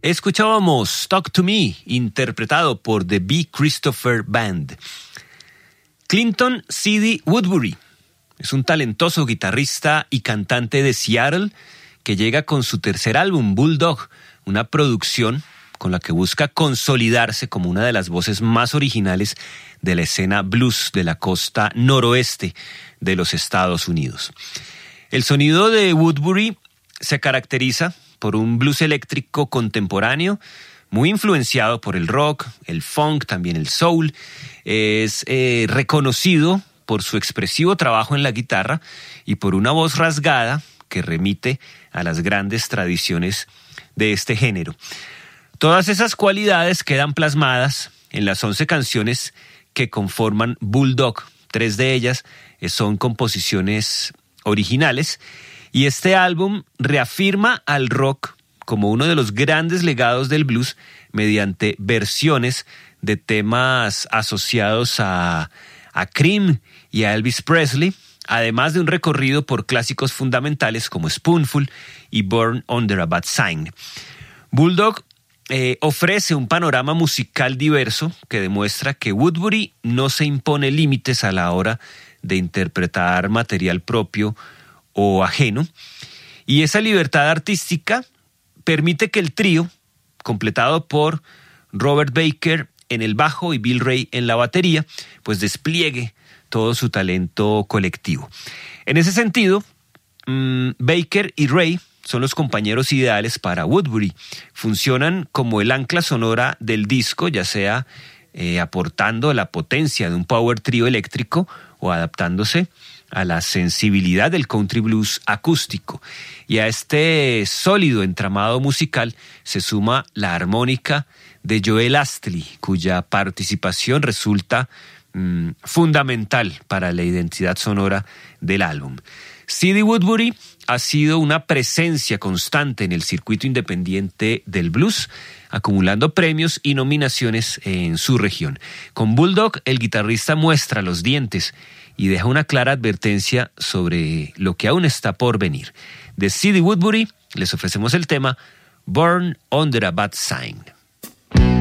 Escuchábamos Talk to Me, interpretado por The B. Christopher Band. Clinton C.D. Woodbury es un talentoso guitarrista y cantante de Seattle que llega con su tercer álbum, Bulldog, una producción con la que busca consolidarse como una de las voces más originales de la escena blues de la costa noroeste de los Estados Unidos. El sonido de Woodbury se caracteriza por un blues eléctrico contemporáneo, muy influenciado por el rock, el funk, también el soul. Es reconocido por su expresivo trabajo en la guitarra y por una voz rasgada que remite a las grandes tradiciones de este género. Todas esas cualidades quedan plasmadas en las 11 canciones que conforman Bulldog. 3 de ellas son composiciones originales. Y este álbum reafirma al rock como uno de los grandes legados del blues mediante versiones de temas asociados a Cream y a Elvis Presley, además de un recorrido por clásicos fundamentales como Spoonful y Born Under a Bad Sign. Bulldog ofrece un panorama musical diverso que demuestra que Woodbury no se impone límites a la hora de interpretar material propio o ajeno, y esa libertad artística permite que el trío, completado por Robert Baker en el bajo y Bill Ray en la batería, pues despliegue todo su talento colectivo. En ese sentido, Baker y Ray son los compañeros ideales para Woodbury. Funcionan como el ancla sonora del disco, ya sea aportando la potencia de un power trío eléctrico o adaptándose a la sensibilidad del country blues acústico. Y a este sólido entramado musical se suma la armónica de Joel Astley, cuya participación resulta fundamental para la identidad sonora del álbum. C.D. Woodbury ha sido una presencia constante en el circuito independiente del blues, acumulando premios y nominaciones en su región. Con Bulldog, el guitarrista muestra los dientes y deja una clara advertencia sobre lo que aún está por venir. De C.D. Woodbury les ofrecemos el tema Born Under a Bad Sign.